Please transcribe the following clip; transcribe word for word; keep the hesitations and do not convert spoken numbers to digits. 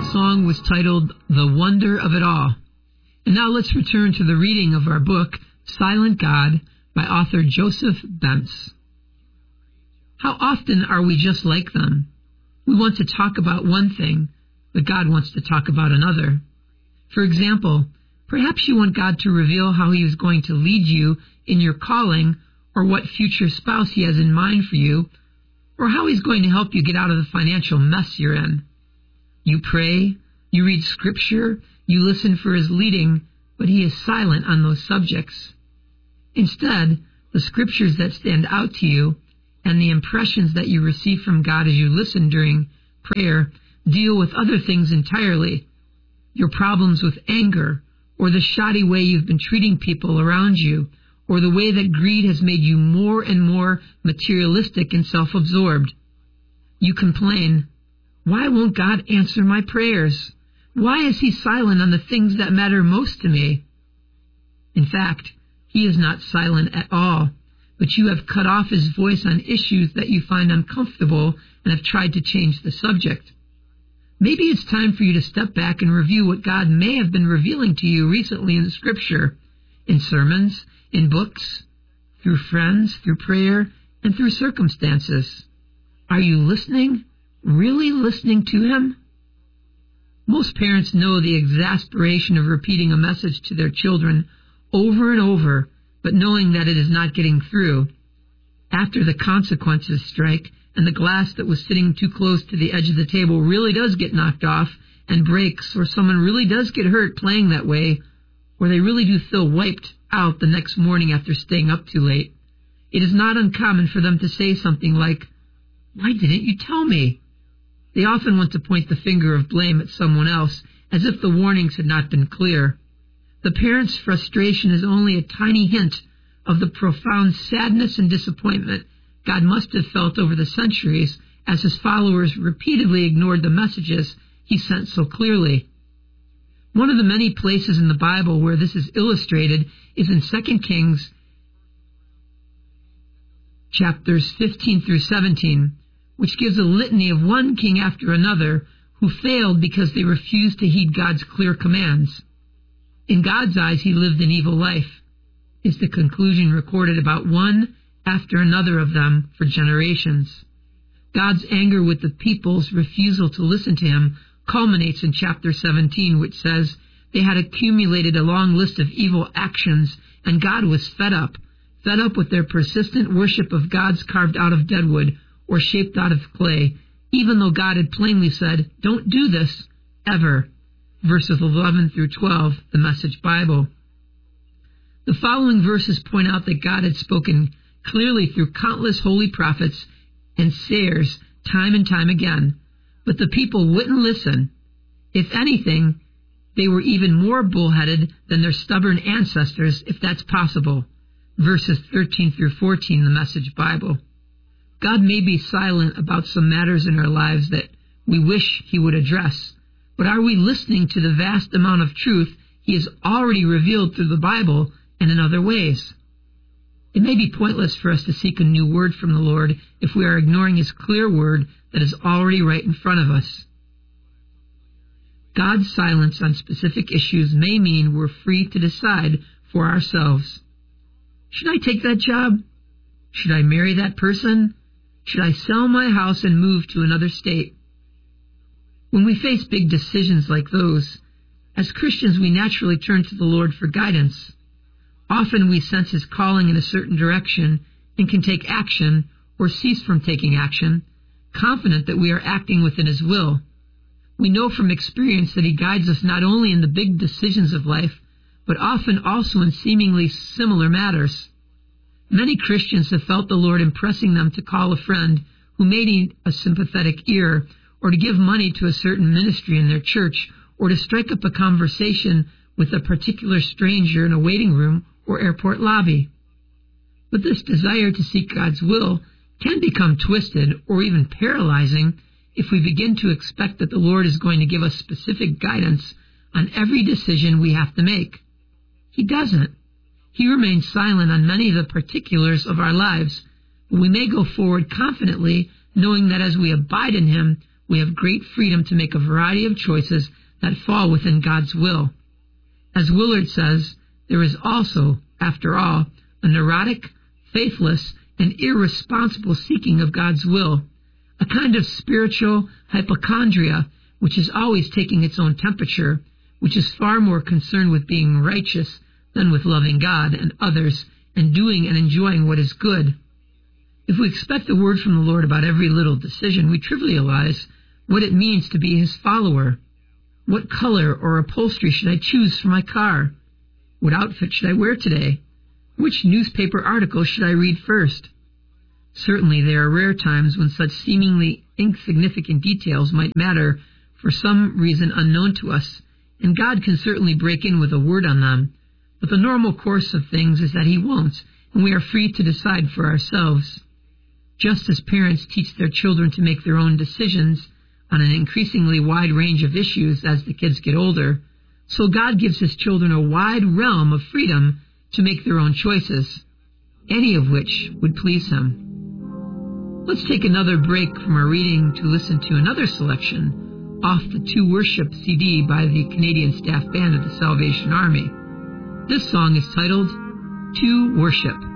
song was titled The Wonder of It All. And now let's return to the reading of our book, Silent God, by author Joseph Bentz. How often are we just like them? We want to talk about one thing, but God wants to talk about another. For example, perhaps you want God to reveal how He is going to lead you in your calling, or what future spouse He has in mind for you, or how He's going to help you get out of the financial mess you're in. You pray, you read Scripture, you listen for His leading, but He is silent on those subjects. Instead, the Scriptures that stand out to you and the impressions that you receive from God as you listen during prayer deal with other things entirely. Your problems with anger, or the shoddy way you've been treating people around you, or the way that greed has made you more and more materialistic and self-absorbed. You complain, "Why won't God answer my prayers? Why is He silent on the things that matter most to me?" In fact, He is not silent at all, but you have cut off His voice on issues that you find uncomfortable and have tried to change the subject. Maybe it's time for you to step back and review what God may have been revealing to you recently in Scripture, in sermons, in books, through friends, through prayer, and through circumstances. Are you listening? Really listening to Him? Most parents know the exasperation of repeating a message to their children over and over, but knowing that it is not getting through. After the consequences strike, and the glass that was sitting too close to the edge of the table really does get knocked off and breaks, or someone really does get hurt playing that way, or they really do feel wiped out the next morning after staying up too late, it is not uncommon for them to say something like, "Why didn't you tell me?" They often want to point the finger of blame at someone else, as if the warnings had not been clear. The parent's frustration is only a tiny hint of the profound sadness and disappointment God must have felt over the centuries as His followers repeatedly ignored the messages He sent so clearly. One of the many places in the Bible where this is illustrated is in Second Kings chapters fifteen through seventeen, which gives a litany of one king after another who failed because they refused to heed God's clear commands. In God's eyes, he lived an evil life, is the conclusion recorded about one after another of them for generations. God's anger with the people's refusal to listen to Him culminates in chapter seventeen, which says they had accumulated a long list of evil actions, and God was fed up, fed up with their persistent worship of gods carved out of dead wood or shaped out of clay, even though God had plainly said, "Don't do this, ever." Verses eleven through twelve, the Message Bible. The following verses point out that God had spoken clearly through countless holy prophets and seers time and time again, but the people wouldn't listen. If anything, they were even more bullheaded than their stubborn ancestors, if that's possible. Verses thirteen through fourteen, the Message Bible. God may be silent about some matters in our lives that we wish He would address, but are we listening to the vast amount of truth He has already revealed through the Bible and in other ways? It may be pointless for us to seek a new word from the Lord if we are ignoring His clear word that is already right in front of us. God's silence on specific issues may mean we're free to decide for ourselves. Should I take that job? Should I marry that person? Should I sell my house and move to another state? When we face big decisions like those, as Christians we naturally turn to the Lord for guidance. Often we sense His calling in a certain direction and can take action or cease from taking action, confident that we are acting within His will. We know from experience that He guides us not only in the big decisions of life, but often also in seemingly similar matters. Many Christians have felt the Lord impressing them to call a friend who may need a sympathetic ear, or to give money to a certain ministry in their church, or to strike up a conversation with a particular stranger in a waiting room or airport lobby. But this desire to seek God's will can become twisted or even paralyzing if we begin to expect that the Lord is going to give us specific guidance on every decision we have to make. He doesn't. He remains silent on many of the particulars of our lives, but we may go forward confidently knowing that as we abide in Him, we have great freedom to make a variety of choices that fall within God's will. As Willard says, there is also, after all, a neurotic, faithless, and irresponsible seeking of God's will, a kind of spiritual hypochondria which is always taking its own temperature, which is far more concerned with being righteous than with loving God and others and doing and enjoying what is good. If we expect a word from the Lord about every little decision, we trivialize what it means to be His follower. What color or upholstery should I choose for my car? What outfit should I wear today? Which newspaper article should I read first? Certainly there are rare times when such seemingly insignificant details might matter for some reason unknown to us, and God can certainly break in with a word on them. But the normal course of things is that He won't, and we are free to decide for ourselves. Just as parents teach their children to make their own decisions on an increasingly wide range of issues as the kids get older, so God gives His children a wide realm of freedom to make their own choices, any of which would please Him. Let's take another break from our reading to listen to another selection off the To Worship C D by the Canadian Staff Band of the Salvation Army. This song is titled To Worship.